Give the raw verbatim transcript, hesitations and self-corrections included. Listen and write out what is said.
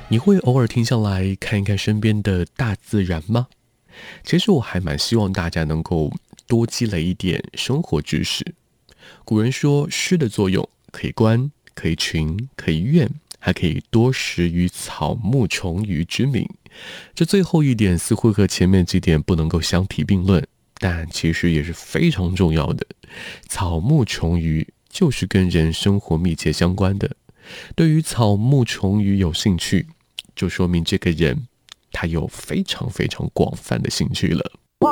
你会偶尔停下来看一看身边的大自然吗？其实我还蛮希望大家能够多积累一点生活知识。古人说诗的作用可以观，可以群，可以苑，还可以多识于草木虫鱼之名。这最后一点似乎和前面几点不能够相提并论，但其实也是非常重要的。草木虫鱼就是跟人生活密切相关的。对于草木虫鱼有兴趣，就说明这个人他有非常非常广泛的兴趣了。